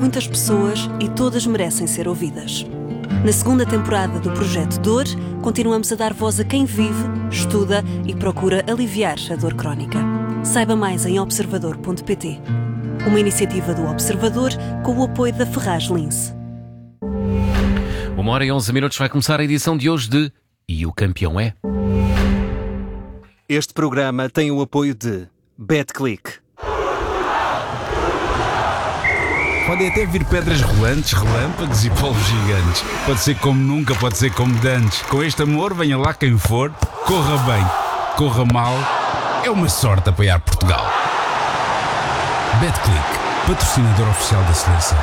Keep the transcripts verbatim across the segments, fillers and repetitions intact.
muitas pessoas e todas merecem ser ouvidas. Na segunda temporada do Projeto Dor, continuamos a dar voz a quem vive, estuda e procura aliviar a dor crónica. Saiba mais em observador ponto pt. Uma iniciativa do Observador com o apoio da Ferraz Lince. Uma hora e onze minutos vai começar a edição de hoje de E o Campeão é? Este programa tem o apoio de BetClick. Podem até vir pedras rolantes, relâmpagos e polvos gigantes. Pode ser como nunca, pode ser como dantes. Com este amor, venha lá quem for, corra bem, corra mal. É uma sorte apoiar Portugal. BetClick, patrocinador oficial da seleção.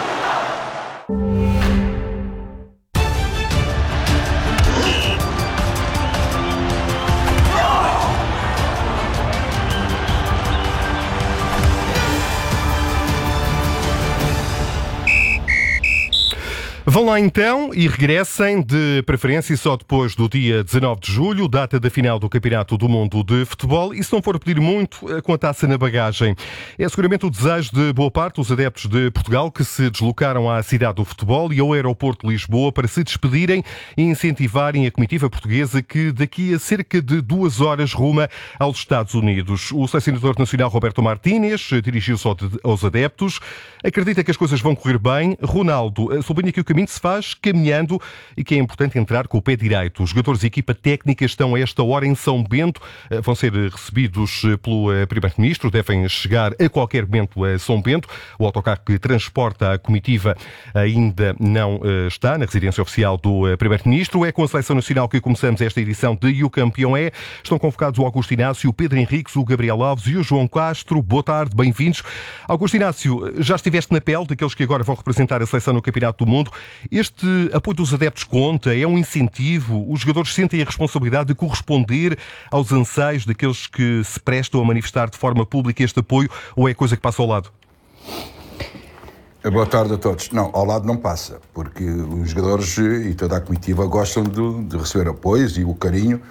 Vão lá então e regressem, de preferência só depois do dia dezanove de julho, data da final do Campeonato do Mundo de Futebol, e se não for pedir muito, com a taça na bagagem. É seguramente o desejo de boa parte dos adeptos de Portugal que se deslocaram à cidade do futebol e ao aeroporto de Lisboa para se despedirem e incentivarem a comitiva portuguesa que daqui a cerca de duas horas ruma aos Estados Unidos. O selecionador nacional Roberto Martínez dirigiu-se aos adeptos, acredita que as coisas vão correr bem. Ronaldo sublinha que o caminho se faz caminhando e que é importante entrar com o pé direito. Os jogadores e equipa técnica estão a esta hora em São Bento, vão ser recebidos pelo Primeiro-Ministro, devem chegar a qualquer momento a São Bento. O autocarro que transporta a comitiva ainda não está na residência oficial do Primeiro-Ministro. É com a Seleção Nacional que começamos esta edição de E o Campeão é. Estão convocados o Augusto Inácio, o Pedro Henriques, o Gabriel Alves e o João Castro. Boa tarde, bem-vindos. Augusto Inácio, já estiveste na pele daqueles que agora vão representar a seleção no Campeonato do Mundo. Este apoio dos adeptos conta? É um incentivo? Os jogadores sentem a responsabilidade de corresponder aos anseios daqueles que se prestam a manifestar de forma pública este apoio, ou é coisa que passa ao lado? Boa tarde a todos. Não, ao lado não passa, porque os jogadores e toda a comitiva gostam de, de receber apoios e o carinho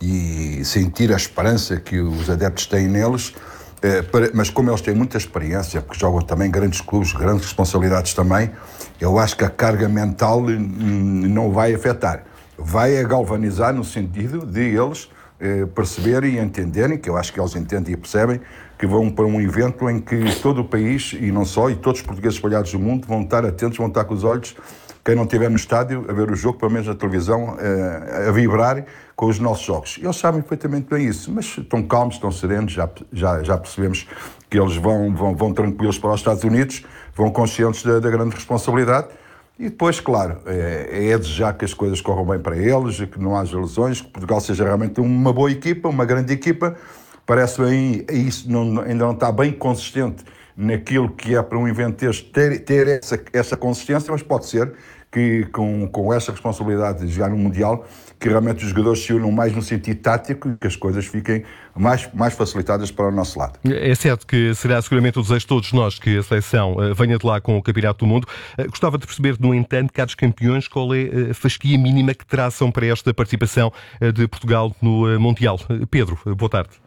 e sentir a esperança que os adeptos têm neles. É, para, mas como eles têm muita experiência, porque jogam também grandes clubes, grandes responsabilidades também, eu acho que a carga mental hum, não vai afetar. Vai a galvanizar no sentido de eles eh, perceberem e entenderem, que eu acho que eles entendem e percebem, que vão para um evento em que todo o país, e não só, e todos os portugueses espalhados do mundo vão estar atentos, vão estar com os olhos, quem não estiver no estádio, a ver o jogo, pelo menos na televisão, a vibrar com os nossos jogos. Eles sabem perfeitamente bem isso, mas estão calmos, estão serenos, já, já, já percebemos que eles vão, vão, vão tranquilos para os Estados Unidos, vão conscientes da, da grande responsabilidade. E depois, claro, é, é desejar que as coisas corram bem para eles, que não haja lesões, que Portugal seja realmente uma boa equipa, uma grande equipa. Parece bem, isso não, ainda não está bem consistente naquilo que é para um evento este ter, ter essa, essa consistência, mas pode ser que com, com essa responsabilidade de jogar no Mundial, que realmente os jogadores se unam mais no sentido tático e que as coisas fiquem mais, mais facilitadas para o nosso lado. É certo que será seguramente o desejo de todos nós que a seleção uh, venha de lá com o Campeonato do Mundo. Uh, gostava de perceber, no entanto, caros campeões, qual é a fasquia mínima que traçam para esta participação uh, de Portugal no uh, Mundial. Uh, Pedro, uh, boa tarde.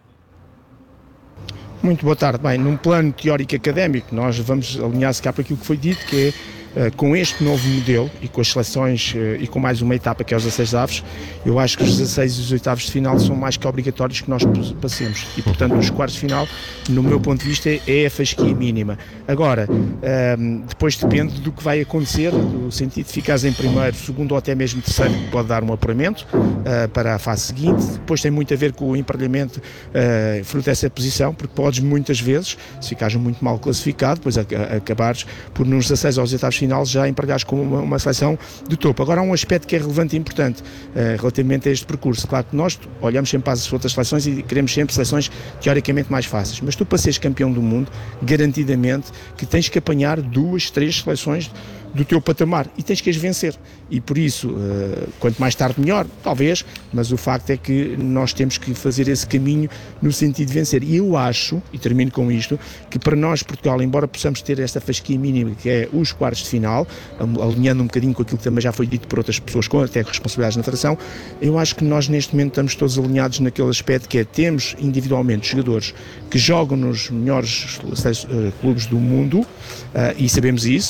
Muito boa tarde. Bem, num plano teórico académico, nós vamos alinhar-se cá para aquilo que foi dito, que é Uh, com este novo modelo e com as seleções uh, e com mais uma etapa que é os dezasseis avos, eu acho que os dezasseis e os oitavos de final são mais que obrigatórios que nós passemos e, portanto, nos quartos de final, no meu ponto de vista, é a fasquia mínima. Agora, uh, depois depende do que vai acontecer, no sentido de ficares em primeiro, segundo ou até mesmo terceiro, que pode dar um apuramento uh, para a fase seguinte. Depois tem muito a ver com o emparelhamento uh, fruto dessa posição, porque podes muitas vezes, se ficares muito mal classificado, depois a, a, acabares por nos dezasseis aos oitavos final já emparelhares com uma, uma seleção de topo. Agora há um aspecto que é relevante e importante uh, relativamente a este percurso. Claro que nós olhamos sempre para as outras seleções e queremos sempre seleções teoricamente mais fáceis, mas tu para seres campeão do mundo, garantidamente que tens que apanhar duas, três seleções do teu patamar e tens que as vencer. E por isso, uh, quanto mais tarde melhor, talvez, mas o facto é que nós temos que fazer esse caminho no sentido de vencer. E eu acho, e termino com isto, que para nós, Portugal, embora possamos ter esta fasquia mínima, que é os quartos de final, alinhando um bocadinho com aquilo que também já foi dito por outras pessoas, com até responsabilidades na federação, eu acho que nós neste momento estamos todos alinhados naquele aspecto que é, temos individualmente jogadores que jogam nos melhores uh, clubes do mundo, uh, e sabemos isso,